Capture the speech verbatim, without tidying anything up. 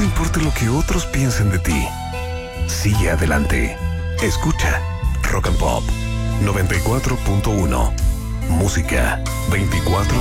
te importe lo que otros piensen de ti. Sigue adelante. Escucha Rock and Pop noventa y cuatro punto uno. Música veinticuatro